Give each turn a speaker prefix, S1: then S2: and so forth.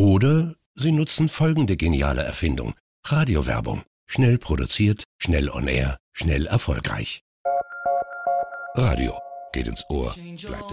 S1: Oder Sie nutzen folgende geniale Erfindung: Radiowerbung. Schnell produziert, schnell on air, schnell erfolgreich. Radio geht ins Ohr, bleibt